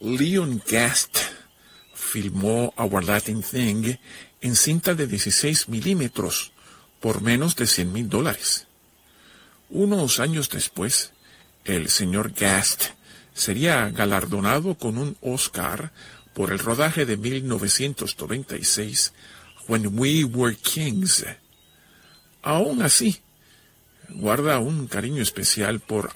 Leon Gast filmó Our Latin Thing en cinta de 16 milímetros por menos de $100,000. Unos años después, el señor Gast sería galardonado con un Oscar por el rodaje de 1996, When We Were Kings. Aún así, guarda un cariño especial por